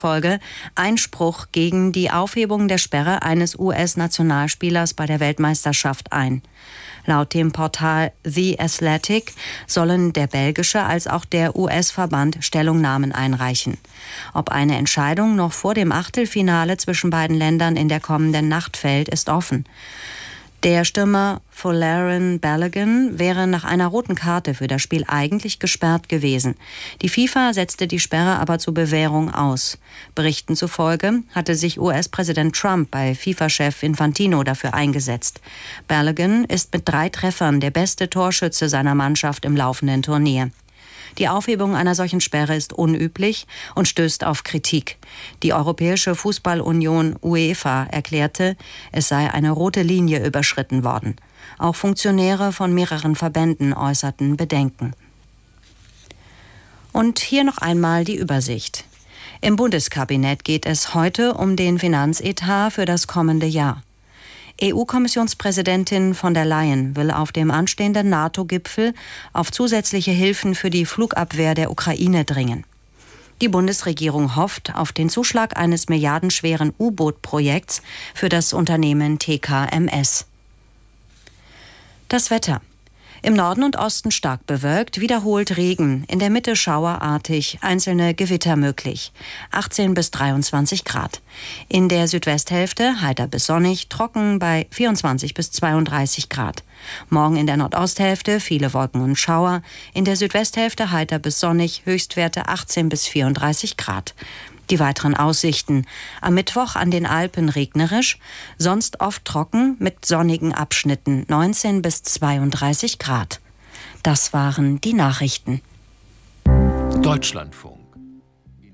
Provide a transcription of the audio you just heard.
Folge Einspruch gegen die Aufhebung der Sperre eines US-Nationalspielers bei der Weltmeisterschaft ein. Laut dem Portal The Athletic sollen der belgische als auch der US-Verband Stellungnahmen einreichen. Ob eine Entscheidung noch vor dem Achtelfinale zwischen beiden Ländern in der kommenden Nacht fällt, ist offen. Der Stürmer Folarin Balogun wäre nach einer roten Karte für das Spiel eigentlich gesperrt gewesen. Die FIFA setzte die Sperre aber zur Bewährung aus. Berichten zufolge hatte sich US-Präsident Trump bei FIFA-Chef Infantino dafür eingesetzt. Balogun ist mit 3 Treffern der beste Torschütze seiner Mannschaft im laufenden Turnier. Die Aufhebung einer solchen Sperre ist unüblich und stößt auf Kritik. Die Europäische Fußballunion UEFA erklärte, es sei eine rote Linie überschritten worden. Auch Funktionäre von mehreren Verbänden äußerten Bedenken. Und hier noch einmal die Übersicht. Im Bundeskabinett geht es heute um den Finanzetat für das kommende Jahr. EU-Kommissionspräsidentin von der Leyen will auf dem anstehenden NATO-Gipfel auf zusätzliche Hilfen für die Flugabwehr der Ukraine dringen. Die Bundesregierung hofft auf den Zuschlag eines milliardenschweren U-Boot-Projekts für das Unternehmen TKMS. Das Wetter. Im Norden und Osten stark bewölkt, wiederholt Regen, in der Mitte schauerartig, einzelne Gewitter möglich. 18 bis 23 Grad. In der Südwesthälfte heiter bis sonnig, trocken bei 24 bis 32 Grad. Morgen in der Nordosthälfte viele Wolken und Schauer, in der Südwesthälfte heiter bis sonnig, Höchstwerte 18 bis 34 Grad. Die weiteren Aussichten. Am Mittwoch an den Alpen regnerisch, sonst oft trocken mit sonnigen Abschnitten 19 bis 32 Grad. Das waren die Nachrichten. Deutschlandfunk.